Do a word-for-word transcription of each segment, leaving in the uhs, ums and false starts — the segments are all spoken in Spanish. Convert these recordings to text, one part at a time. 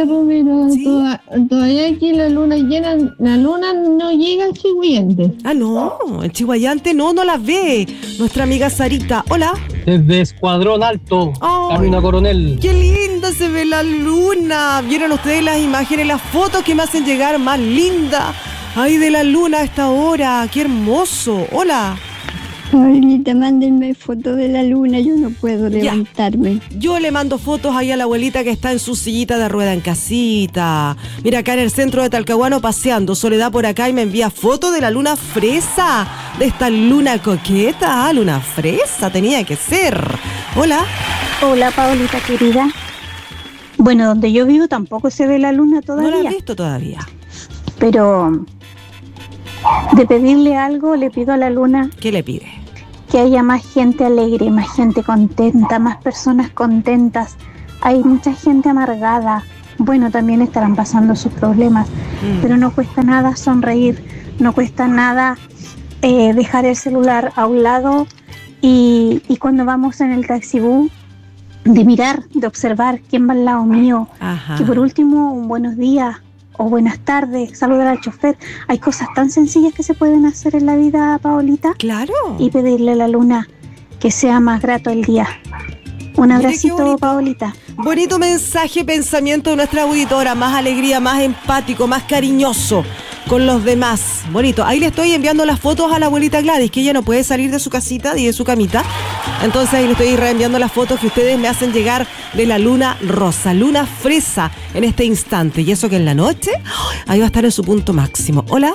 María Romero. ¿Sí? Toda- todavía aquí la luna llena, la luna no llega al Chihuayante. Ah, no, el Chihuayante no, no la ve. Nuestra amiga Sarita. Hola. Desde Escuadrón Alto, Ay. Camino Coronel. ¡Qué linda se ve la luna! ¿Vieron ustedes las imágenes, las fotos que me hacen llegar más linda? ¡Ay, de la luna a esta hora! ¡Qué hermoso! ¡Hola! Paulita, mándenme fotos de la luna, yo no puedo Ya. levantarme. Yo le mando fotos ahí a la abuelita que está en su sillita de rueda en casita. Mira, acá en el centro de Talcahuano paseando. Soledad por acá y me envía fotos de la luna fresa. De esta luna coqueta. Ah, luna fresa tenía que ser. Hola. Hola, Paulita querida. Bueno, donde yo vivo tampoco se ve la luna ¿No la todavía, has visto todavía? pero de pedirle algo le pido a la luna ¿Qué le pide? que haya más gente alegre, más gente contenta, más personas contentas. Hay mucha gente amargada. Bueno, también estarán pasando sus problemas, Mm. pero no cuesta nada sonreír, no cuesta nada eh, dejar el celular a un lado y, y cuando vamos en el taxibús, de mirar, de observar quién va al lado mío, Ajá. que por último un buenos días o buenas tardes, saludar al chofer. Hay cosas tan sencillas que se pueden hacer en la vida, Paolita, Claro. y pedirle a la luna que sea más grato el día. Un Mire qué abracito, bonito. Paolita. Bonito mensaje, pensamiento de nuestra auditora. Más alegría, más empático, más cariñoso con los demás. Bonito. Ahí le estoy enviando las fotos a la abuelita Gladys, que ella no puede salir de su casita y de su camita. Entonces ahí le estoy reenviando las fotos que ustedes me hacen llegar de la luna rosa, luna fresa en este instante. Y eso que en la noche, ahí va a estar en su punto máximo. Hola.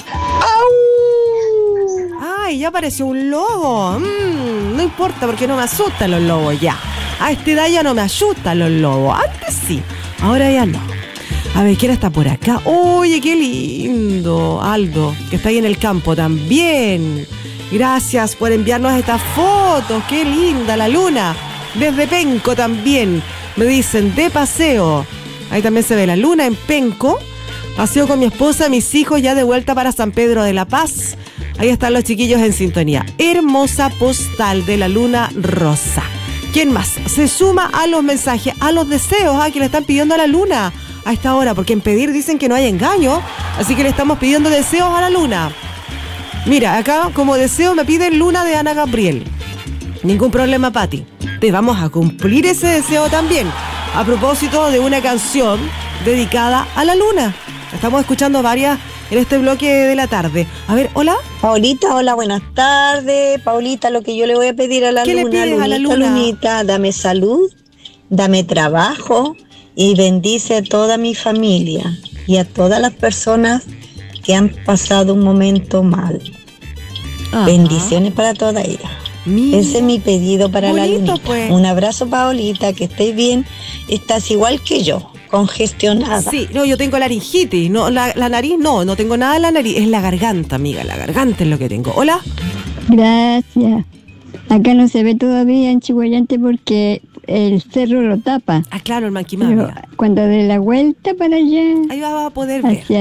Ay, ya apareció un lobo. Mm, no importa porque no me asustan los lobos ya. A esta edad ya no me asustan los lobos. Antes sí, ahora ya no. A ver, ¿quién está por acá? Oye, qué lindo. Aldo, que está ahí en el campo también. Gracias por enviarnos estas fotos. Qué linda la luna. Desde Penco también. Me dicen, de paseo. Ahí también se ve la luna en Penco. Paseo con mi esposa, mis hijos, ya de vuelta para San Pedro de la Paz. Ahí están los chiquillos en sintonía. Hermosa postal de la luna rosa. ¿Quién más? Se suma a los mensajes, a los deseos ah, que le están pidiendo a la luna a esta hora, porque en pedir dicen que no hay engaño, así que le estamos pidiendo deseos a la luna. Mira, acá como deseo me piden Luna de Ana Gabriel. Ningún problema, Pati. Te vamos a cumplir ese deseo también, a propósito de una canción dedicada a la luna. Estamos escuchando varias en este bloque de la tarde. A ver, hola. Paulita, hola, buenas tardes. Paulita, lo que yo le voy a pedir a la ¿Qué le luna, pides lunita, a la luna? lunita, dame salud, dame trabajo y bendice a toda mi familia y a todas las personas que han pasado un momento mal. Ajá. Bendiciones para todas ellas. Mira. Ese es mi pedido para la Bonito, lunita. pues. Un abrazo, Paulita, que estés bien. Estás igual que yo, congestionada. Sí, no, yo tengo laringitis, no, la, la nariz no, no tengo nada en la nariz, es la garganta, amiga, la garganta es lo que tengo. Hola. Gracias. Acá no se ve todavía en Chihuayante porque el cerro lo tapa. Ah, claro, el manquimá, Pero amiga. cuando dé la vuelta para allá, Ahí va a poder ver. hacia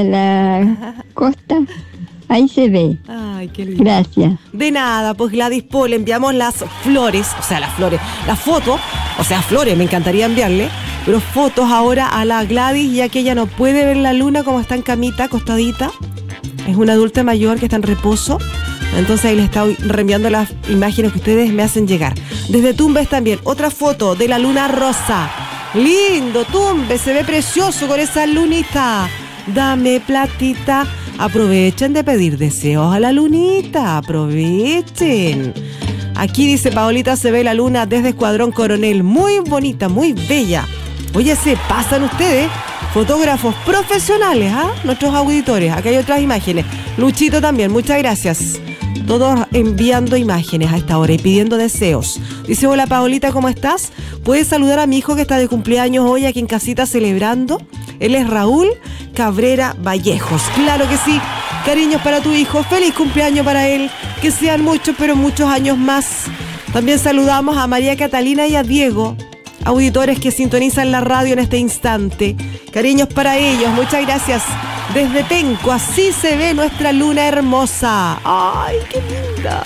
la costa, ahí se ve. Ay, qué lindo. Gracias. De nada, pues Gladys Paul, le enviamos las flores, o sea, las flores, las fotos, o sea, flores, me encantaría enviarle, pero fotos ahora a la Gladys, ya que ella no puede ver la luna como está en camita, acostadita. Es una adulta mayor que está en reposo. Entonces ahí le estoy reenviando las imágenes que ustedes me hacen llegar. Desde Tumbes también, otra foto de la luna rosa. Lindo, Tumbes, se ve precioso con esa lunita. Dame platita. Aprovechen de pedir deseos a la lunita, aprovechen. Aquí dice Paolita, se ve la luna desde Escuadrón Coronel. Muy bonita, muy bella. Oye, se pasan ustedes, fotógrafos profesionales, ¿ah? Nuestros auditores. Acá hay otras imágenes. Luchito también, muchas gracias. Todos enviando imágenes a esta hora y pidiendo deseos. Dice, hola Paolita, ¿cómo estás? ¿Puedes saludar a mi hijo que está de cumpleaños hoy aquí en casita celebrando? Él es Raúl Cabrera Vallejos. Claro que sí. Cariños para tu hijo. Feliz cumpleaños para él. Que sean muchos, pero muchos años más. También saludamos a María Catalina y a Diego, auditores que sintonizan la radio en este instante. Cariños para ellos. Muchas gracias. Desde Penco, así se ve nuestra luna hermosa. ¡Ay, qué linda!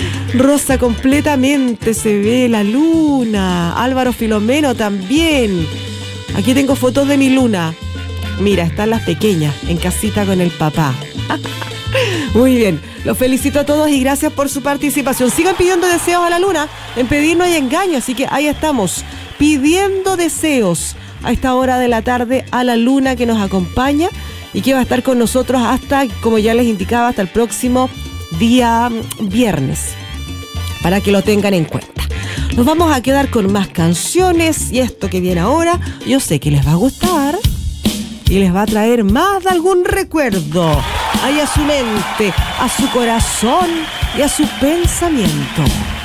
Rosa completamente se ve la luna. Álvaro Filomeno también. Aquí tengo fotos de mi luna. Mira, están las pequeñas en casita con el papá. Muy bien, los felicito a todos y gracias por su participación. Sigan pidiendo deseos a la luna. En pedir no hay engaño, así que ahí estamos, pidiendo deseos a esta hora de la tarde a la luna que nos acompaña y que va a estar con nosotros hasta, como ya les indicaba, hasta el próximo día viernes, para que lo tengan en cuenta. Nos vamos a quedar con más canciones y esto que viene ahora, yo sé que les va a gustar y les va a traer más de algún recuerdo ahí a su mente, a su corazón y a su pensamiento.